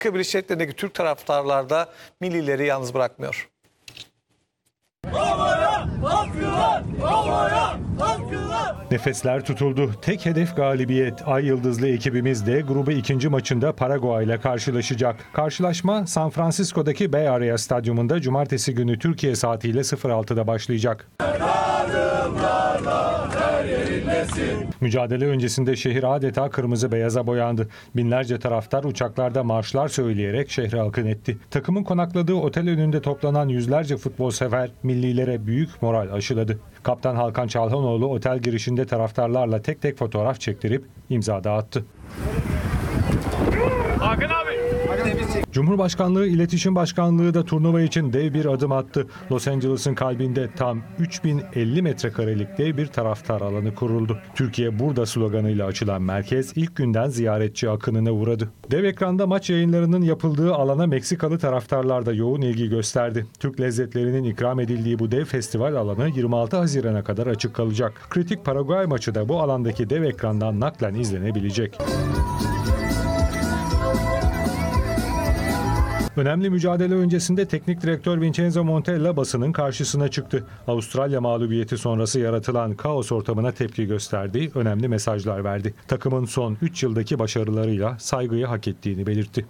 Amerika Birleşik Devletleri'ndeki Türk taraftarlar da millileri yalnız bırakmıyor. Nefesler tutuldu. Tek hedef galibiyet. Ay Yıldızlı ekibimiz de grubu ikinci maçında Paraguay ile karşılaşacak. Karşılaşma San Francisco'daki Bay Area Stadyumunda cumartesi günü Türkiye saatiyle 06'da başlayacak. Mücadele öncesinde şehir adeta kırmızı beyaza boyandı. Binlerce taraftar uçaklarda marşlar söyleyerek şehre akın etti. Takımın konakladığı otel önünde toplanan yüzlerce futbol sever millilere büyük moral aşıladı. Kaptan Hakan Çalhanoğlu otel girişinde taraftarlarla tek tek fotoğraf çektirip imza dağıttı. Hakan abi. Cumhurbaşkanlığı İletişim Başkanlığı da turnuva için dev bir adım attı. Los Angeles'ın kalbinde tam 3050 metrekarelik dev bir taraftar alanı kuruldu. Türkiye burada sloganıyla açılan merkez ilk günden ziyaretçi akınına uğradı. Dev ekranda maç yayınlarının yapıldığı alana Meksikalı taraftarlar da yoğun ilgi gösterdi. Türk lezzetlerinin ikram edildiği bu dev festival alanı 26 Haziran'a kadar açık kalacak. Kritik Paraguay maçı da bu alandaki dev ekrandan naklen izlenebilecek. Önemli mücadele öncesinde teknik direktör Vincenzo Montella basının karşısına çıktı. Avustralya mağlubiyeti sonrası yaratılan kaos ortamına tepki gösterdi, önemli mesajlar verdi. Takımın son 3 yıldaki başarılarıyla saygıyı hak ettiğini belirtti.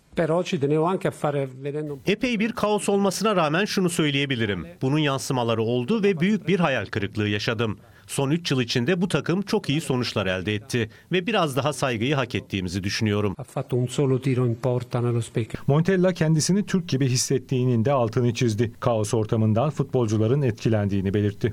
Epey bir kaos olmasına rağmen şunu söyleyebilirim. Bunun yansımaları oldu ve büyük bir hayal kırıklığı yaşadım. Son 3 yıl içinde bu takım çok iyi sonuçlar elde etti ve biraz daha saygıyı hak ettiğimizi düşünüyorum. Montella kendisini Türk gibi hissettiğinin de altını çizdi. Kaos ortamından futbolcuların etkilendiğini belirtti.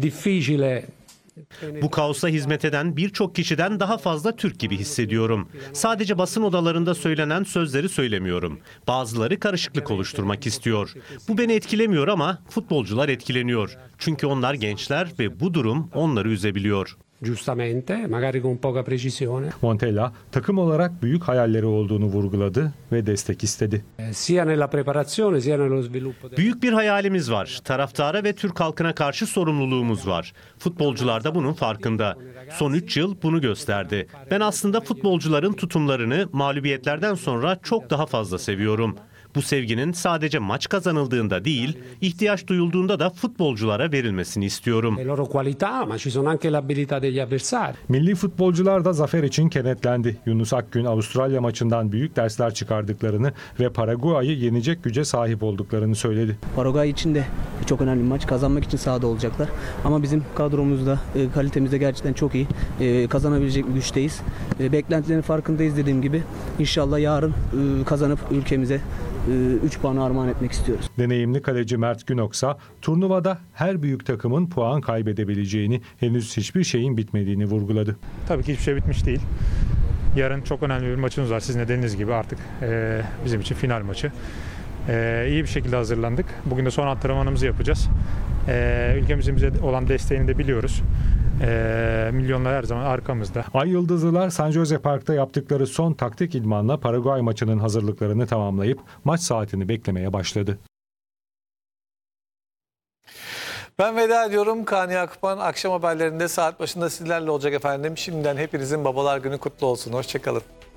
Bu kaosa hizmet eden birçok kişiden daha fazla Türk gibi hissediyorum. Sadece basın odalarında söylenen sözleri söylemiyorum. Bazıları karışıklık oluşturmak istiyor. Bu beni etkilemiyor ama futbolcular etkileniyor. Çünkü onlar gençler ve bu durum onları üzebiliyor. Montella takım olarak büyük hayalleri olduğunu vurguladı ve destek istedi. Büyük bir hayalimiz var. Taraftara ve Türk halkına karşı sorumluluğumuz var. Futbolcular da bunun farkında. Son 3 yıl bunu gösterdi. Ben aslında futbolcuların tutumlarını mağlubiyetlerden sonra çok daha fazla seviyorum. Bu sevginin sadece maç kazanıldığında değil, ihtiyaç duyulduğunda da futbolculara verilmesini istiyorum. Milli futbolcular da zafer için kenetlendi. Yunus Akgün Avustralya maçından büyük dersler çıkardıklarını ve Paraguay'ı yenecek güce sahip olduklarını söyledi. Paraguay için de çok önemli bir maç. Kazanmak için sahada olacaklar. Ama bizim kadromuzda, kalitemizde gerçekten çok iyi. Kazanabilecek bir güçteyiz. Beklentilerin farkındayız dediğim gibi. İnşallah yarın kazanıp ülkemize 3 puan armağan etmek istiyoruz. Deneyimli kaleci Mert Günoksa turnuvada her büyük takımın puan kaybedebileceğini, henüz hiçbir şeyin bitmediğini vurguladı. Tabii ki hiçbir şey bitmiş değil. Yarın çok önemli bir maçımız var. Sizin de dediğiniz gibi artık bizim için final maçı. İyi bir şekilde hazırlandık. Bugün de son antrenmanımızı yapacağız. Ülkemizin bize olan desteğini de biliyoruz. Milyonlar her zaman arkamızda. Ay Yıldızlılar San Jose Park'ta yaptıkları son taktik idmanla Paraguay maçının hazırlıklarını tamamlayıp maç saatini beklemeye başladı. Ben veda ediyorum. Kaan Yakupan akşam haberlerinde saat başında sizlerle olacak efendim. Şimdiden hepinizin Babalar Günü kutlu olsun. Hoşçakalın.